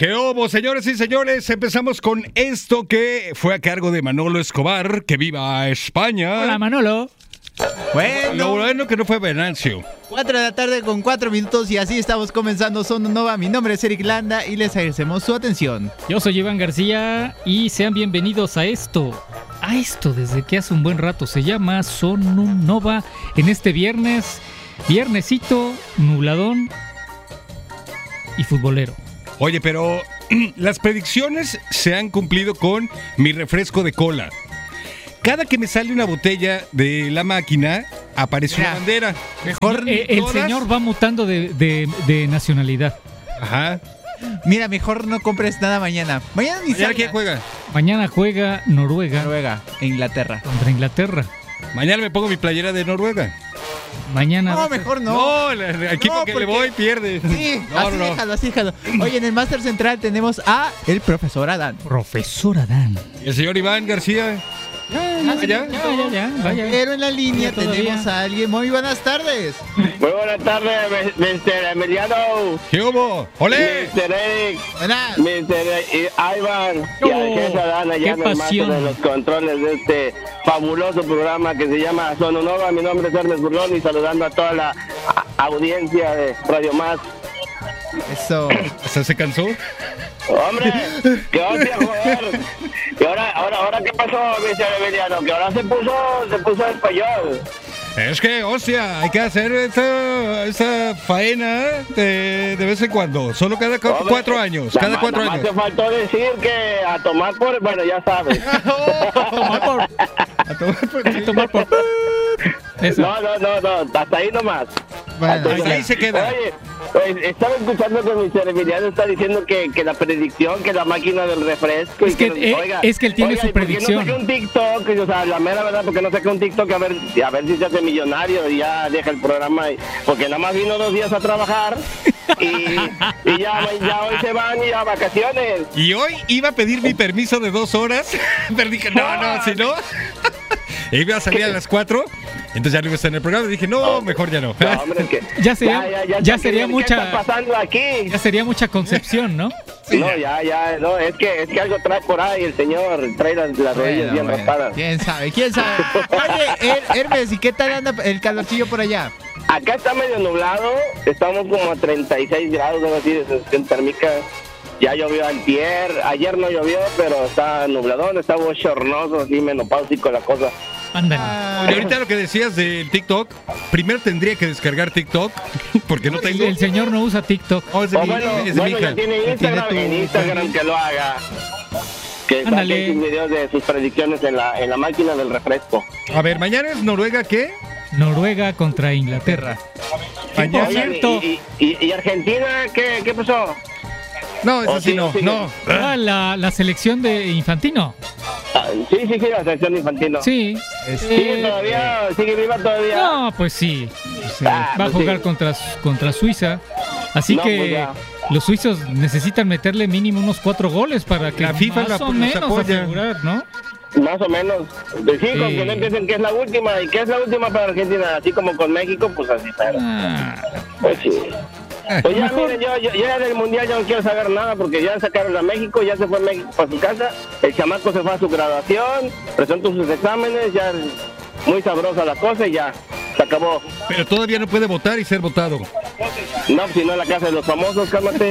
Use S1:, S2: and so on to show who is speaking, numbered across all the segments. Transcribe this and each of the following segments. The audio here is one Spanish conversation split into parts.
S1: ¿Qué hubo, señores y señores? Empezamos con esto que fue a cargo de Manolo Escobar. ¡Que viva España!
S2: Hola, Manolo.
S1: Lo bueno que no fue Venancio.
S3: 4 de la tarde con 4 minutos y así estamos comenzando Sononova. Mi nombre es Eric Landa y les agradecemos su atención.
S2: Yo soy Iván García y sean bienvenidos a esto desde que hace un buen rato se llama Sononova en este viernesito, nubladón y futbolero.
S1: Oye, pero las predicciones se han cumplido con mi refresco de cola. Cada que me sale una botella de la máquina, aparece una bandera.
S3: Mejor
S2: El señor va mutando de nacionalidad.
S1: Ajá.
S3: Mira, mejor no compres nada mañana. Mañana ni
S1: ¿Mañana
S3: salgas.
S1: quién juega?
S2: Mañana juega Noruega
S3: E Inglaterra.
S2: contra Inglaterra.
S1: Mañana me pongo mi playera de Noruega.
S2: Mañana.
S3: No, mejor no.
S1: No, el equipo
S3: No,
S1: que
S3: porque-
S1: le voy pierde.
S3: Sí,
S1: No,
S3: así
S1: no.
S3: déjalo. Oye, en el Máster Central tenemos a el profesor Adán.
S2: Profesor Adán.
S1: ¿Y el señor Iván García?
S2: Ya, vaya.
S3: Pero en la línea
S2: Todavía.
S3: tenemos a alguien. Muy buenas tardes.
S4: Muy buenas tardes, Mr. Emiliano,
S1: ¿Qué hubo? ¡Olé!
S4: Mr. Eric,
S3: Buenas.
S4: Mr. Ivan y
S2: Oh,
S4: Ángel Adán allá
S2: qué
S4: en el máster
S2: pasión.
S4: de los controles de este fabuloso programa que se llama Sononova. Mi nombre es Hermes Burlón y saludando a toda la audiencia de Radio Más.
S3: Eso.
S1: ¿Hasta se cansó?
S4: ¡Hombre! ¡Qué hostia, joder! ¿Y ahora qué pasó, Mr. Emiliano? Que ahora se puso español.
S1: Es que, hostia, hay que hacer esa faena de vez en cuando. Solo cada 4 años. Cada 4
S4: Nada más
S1: años.
S4: te faltó decir que a tomar por... Bueno, ya sabes.
S2: Tomar por. Eso.
S4: No, hasta ahí nomás.
S3: Bueno,
S1: Hasta ahí se queda.
S4: Oye, estaba escuchando que mi Emiliano está diciendo que la predicción, que la máquina del refresco...
S2: Es que, es que él tiene su
S4: ¿y por qué
S2: predicción.
S4: no saca un TikTok? O sea, la mera verdad, porque no saca un TikTok a ver si se hace millonario y ya deja el programa? Porque nada más vino 2 días a trabajar y ya hoy se van y a vacaciones.
S1: Y hoy iba a pedir mi permiso de 2 horas. Pero dije, no, si no. Iba a salir a las 4. Entonces ya no iba a estar en el programa. Y dije, no, mejor ya no.
S4: No, hombre, es que...
S2: Ya sería
S4: ¿qué
S2: mucha.
S4: está pasando aquí?
S2: Ya sería mucha concepción, ¿no?
S4: No, no, es que algo trae por ahí el señor, trae las rodillas bien raspadas.
S3: ¿Quién sabe? Oye, Hermes, ¿y qué tal anda el calorcillo por allá?
S4: Acá está medio nublado, estamos como a 36 grados, algo así de sensación térmica. Ya llovió ayer no llovió, pero está nubladón, está bochornoso, así menopáusico la cosa.
S2: Ándale.
S1: Oye, ahorita lo que decías del TikTok, primero tendría que descargar TikTok, porque no tengo.
S2: El señor no usa TikTok.
S1: Oh, es de mi
S4: Bueno,
S1: hija.
S4: ya tiene Instagram, en Instagram que lo haga. Que
S2: Ándale.
S4: saque sus videos de sus predicciones en la máquina del refresco.
S1: A ver, mañana es Noruega, ¿qué?
S2: Noruega contra Inglaterra.
S1: Mañana.
S2: Por cierto.
S4: ¿Y Argentina qué pasó?
S1: No, eso
S4: Oh,
S1: sí,
S4: sí,
S1: no,
S4: sí.
S1: no.
S2: La selección de Infantino.
S4: Sí, la sección infantil.
S2: Sí.
S4: ¿Sigue todavía? ¿Sigue viva todavía?
S2: No, pues sí.
S4: Ah,
S2: Va a
S4: pues
S2: jugar
S4: sí.
S2: contra Suiza. Así
S4: No,
S2: que
S4: pues ya.
S2: los suizos necesitan meterle mínimo unos 4 goles para que
S1: La FIFA
S2: más o
S1: los
S2: menos
S1: apoya.
S2: asegurar, ¿no?
S4: Más o menos. Pues sí, con
S2: Sí.
S4: que no empiecen que es la última. ¿Y qué es la última para Argentina? Así como con México, pues así está.
S2: Ah,
S4: Pues sí. Pues ya,
S2: mejor-
S4: miren, yo ya del Mundial ya no quiero saber nada porque ya sacaron a México, ya se fue México para su casa. El chamaco se fue a su graduación, presentó sus exámenes, ya muy sabrosa la cosa y ya, se acabó.
S1: Pero todavía no puede votar y ser votado.
S4: No, si no en la casa de los famosos, cálmate.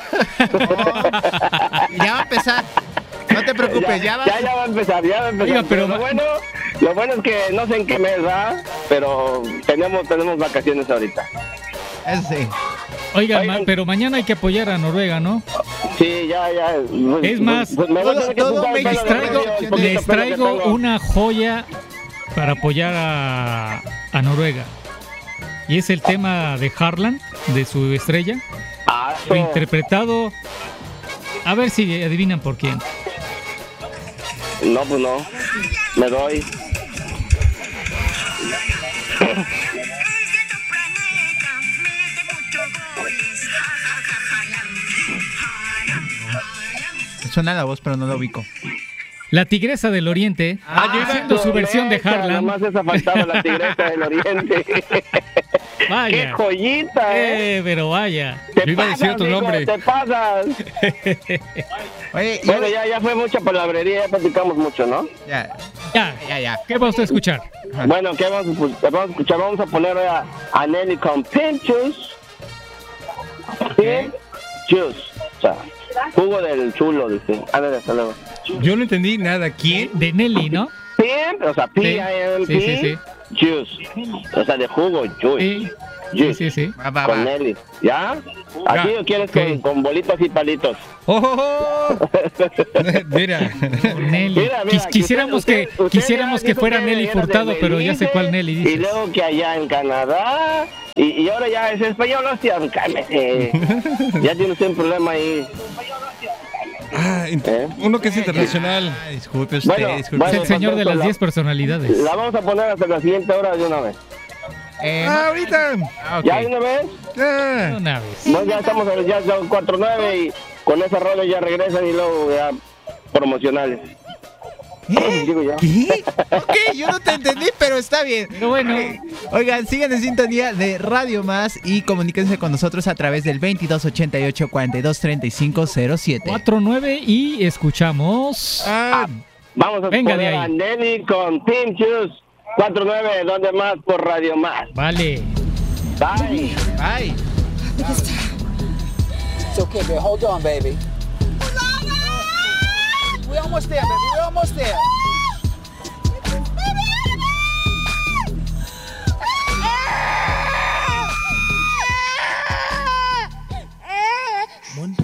S3: Ya va a empezar. No te preocupes, ya va.
S4: Ya va a empezar.
S2: Oiga, pero-
S4: lo bueno es que no sé en qué mes va, pero tenemos vacaciones ahorita.
S3: Eso sí.
S2: Oigan,
S4: Oigan.
S2: pero mañana hay que apoyar a Noruega, ¿no?
S4: Sí, ya.
S2: Es más,
S4: me voy a tener que
S3: todo
S4: juntar el
S3: México
S4: pelo de
S3: traigo-
S4: medio, el poquito
S2: Les
S4: pelo que
S2: traigo
S4: tengo.
S2: una joya para apoyar a Noruega. Y es el tema de Haaland, de su estrella,
S4: Ah, eso.
S2: interpretado. A ver si adivinan por quién.
S4: No, pues no. Me doy.
S3: Me suena la voz, pero no lo ubico.
S2: La Tigresa del Oriente, haciendo su versión de
S4: Neta,
S2: Haaland.
S4: Nomás esa faltaba la Tigresa del Oriente.
S2: Vaya.
S4: ¡Qué joyita,
S2: Pero vaya.
S1: Yo iba a decir otro
S4: hijo,
S1: nombre.
S4: Te pasas.
S3: Oye,
S4: Bueno, ya fue mucha palabrería, ya platicamos mucho, ¿no?
S3: ya.
S2: Ya. ¿Qué va usted a escuchar?
S4: Bueno, ¿qué vamos a escuchar? Vamos a poner a Nelly con Pimp Juice. Pimp Juice. O sea, jugo del chulo, dice. A ver, hasta luego.
S1: Yo no entendí nada. ¿Quién?
S2: De Nelly, ¿no?
S4: Pimp, o sea, P-I-M-P.
S2: Sí.
S4: Juice. O sea, de jugo, juice.
S2: Sí.
S3: Va.
S4: Con Nelly. ¿Ya? ¿Aquí o quieres con bolitas y palitos?
S1: ¡Oh! Mira.
S2: Nelly.
S4: Mira,
S2: Quisiéramos
S4: usted
S2: que
S4: dijo
S2: fuera
S4: que
S2: Nelly
S4: era de
S2: Furtado, pero ya sé cuál Nelly
S4: Y
S2: dices.
S4: luego que allá en Canadá. Y ahora ya es español, hostia, cálmese. Ya tiene usted un problema ahí.
S1: Uno que es internacional.
S3: Disculpe usted,
S4: Bueno,
S3: disculpe.
S2: Es el señor de las 10 personalidades.
S4: La vamos a poner hasta la siguiente hora de una vez.
S1: Ahorita.
S3: Ok.
S4: ¿Ya de una vez?
S2: Una vez.
S4: Bueno, ya estamos ya son 4:09 y con esa rola ya regresan y luego ya promocionales. Digo ya.
S3: ¿Qué? Ok, yo no te entendí, pero está bien.
S2: Pero bueno.
S3: Oigan, sigan en sintonía de Radio Más y comuníquense con nosotros a través del 2288-423507.
S2: 4-9 y escuchamos.
S4: Vamos a
S2: Venga de
S4: poner a
S2: ahí.
S4: Nelly con Pimp Juice 4:9, ¿dónde más? Por Radio Más.
S2: Vale.
S4: Bye.
S3: Ay.
S5: It's okay, baby. Hold on, baby. We're almost there, baby. We're almost there.